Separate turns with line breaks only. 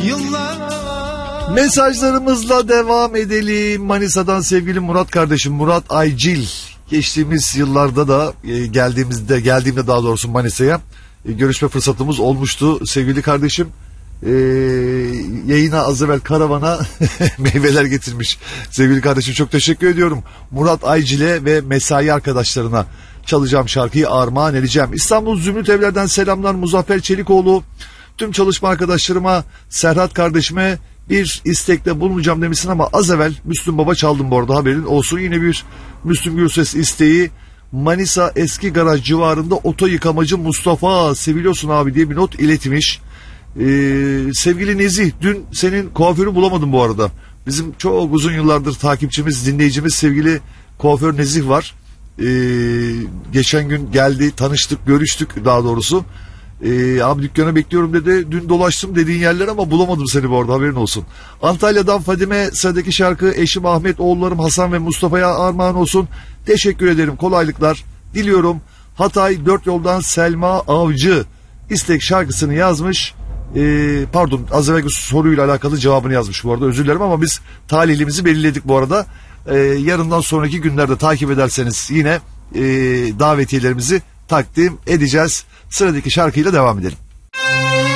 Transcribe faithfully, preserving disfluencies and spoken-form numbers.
yıllar.
Mesajlarımızla devam edelim. Manisa'dan sevgili Murat kardeşim, Murat Aycil. Geçtiğimiz yıllarda da e, geldiğimizde geldiğimde daha doğrusu Manisa'ya e, görüşme fırsatımız olmuştu sevgili kardeşim. E, yayına az evvel karavana meyveler getirmiş. Sevgili kardeşim, çok teşekkür ediyorum. Murat Aycil'e ve mesai arkadaşlarına çalacağım şarkıyı armağan edeceğim. İstanbul Zümrüt Evler'den selamlar Muzaffer Çelikoğlu. Tüm çalışma arkadaşlarıma, Serhat kardeşime bir istekte bulunacağım demişsin ama az evvel Müslüm Baba çaldım bu arada, haberin olsun. Yine bir Müslüm Gürses isteği. Manisa Eski Garaj civarında oto yıkamacı Mustafa, seviliyorsun abi diye bir not iletmiş. Ee, sevgili Nezih, dün senin kuaförü bulamadım bu arada. Bizim çok uzun yıllardır takipçimiz, dinleyicimiz sevgili kuaför Nezih var. Ee, geçen gün geldi, tanıştık, görüştük daha doğrusu. Ee, abi dükkana bekliyorum dedi. Dün dolaştım dediğin yerler ama bulamadım seni bu arada, haberin olsun. Antalya'dan Fadime, sıradaki şarkı eşim Ahmet, oğullarım Hasan ve Mustafa'ya armağan olsun. Teşekkür ederim, kolaylıklar diliyorum. Hatay Dört Yoldan Selma Avcı istek şarkısını yazmış. Ee, pardon, az evvelki soruyla alakalı cevabını yazmış bu arada, özür dilerim ama biz talihlimizi belirledik bu arada. Ee, yarından sonraki günlerde takip ederseniz yine e, davetiyelerimizi takdim edeceğiz. Sıradaki şarkıyla devam edelim.